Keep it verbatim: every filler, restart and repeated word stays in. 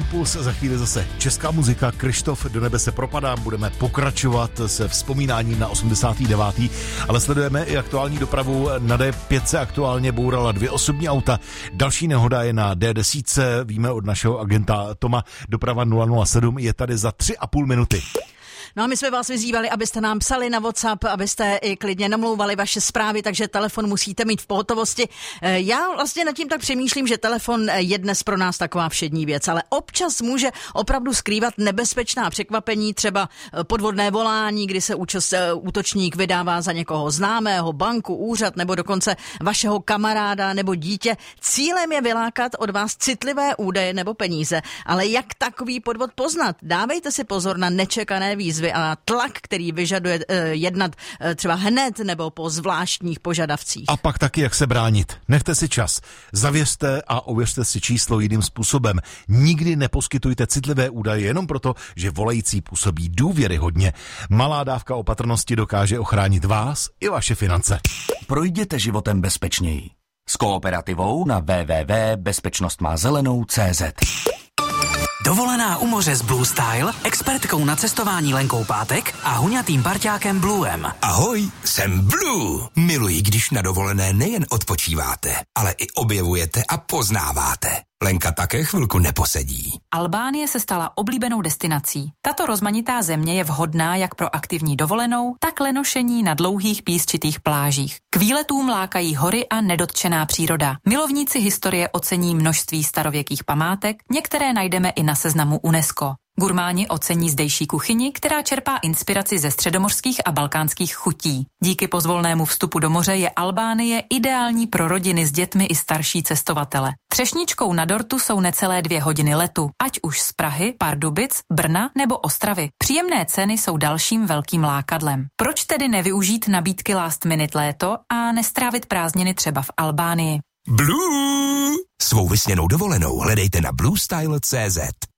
Impuls, za chvíli zase česká muzika, Kryštof, Do nebe se propadám, budeme pokračovat se vzpomínáním na osmdesátá devátá ale sledujeme i aktuální dopravu. Na D pět se aktuálně bourala dvě osobní auta, další nehoda je na D deset, víme od našeho agenta Toma, doprava nula nula sedm je tady za tři a půl minuty. No a my jsme vás vyzývali, abyste nám psali na WhatsApp, abyste i klidně namlouvali vaše zprávy, takže telefon musíte mít v pohotovosti. Já vlastně nad tím tak přemýšlím, že telefon je dnes pro nás taková všední věc, ale občas může opravdu skrývat nebezpečná překvapení, třeba podvodné volání, kdy se účast, útočník vydává za někoho známého, banku, úřad nebo dokonce vašeho kamaráda nebo dítě. Cílem je vylákat od vás citlivé údaje nebo peníze, ale jak takový podvod poznat? Dávejte si pozor na nečekané výzvy a tlak, který vyžaduje uh, jednat uh, třeba hned nebo po zvláštních požadavcích. A pak taky, jak se bránit. Nechte si čas. Zavěřte a ověřte si číslo jiným způsobem. Nikdy neposkytujte citlivé údaje jenom proto, že volající působí důvěryhodně. Malá dávka opatrnosti dokáže ochránit vás i vaše finance. Projděte životem bezpečněji. S Kooperativou na w w w tečka bezpečnost má zelenou tečka cé zet. Dovolená u moře s Blue Style, expertkou na cestování Lenkou Pátek a huňatým parťákem Bluem. Ahoj, jsem Blue. Miluji, když na dovolené nejen odpočíváte, ale i objevujete a poznáváte. Lenka také chvilku neposedí. Albánie se stala oblíbenou destinací. Tato rozmanitá země je vhodná jak pro aktivní dovolenou, tak lenošení na dlouhých písčitých plážích. K výletům lákají hory a nedotčená příroda. Milovníci historie ocení množství starověkých památek, některé najdeme i na seznamu UNESCO. Gurmáni ocení zdejší kuchyni, která čerpá inspiraci ze středomořských a balkánských chutí. Díky pozvolnému vstupu do moře je Albánie ideální pro rodiny s dětmi i starší cestovatele. Třešničkou na dortu jsou necelé dvě hodiny letu, ať už z Prahy, Pardubic, Brna nebo Ostravy. Příjemné ceny jsou dalším velkým lákadlem. Proč tedy nevyužít nabídky last minute léto a nestrávit prázdniny třeba v Albánii? Blue! Svou vysněnou dovolenou hledejte na blue style tečka cé zet.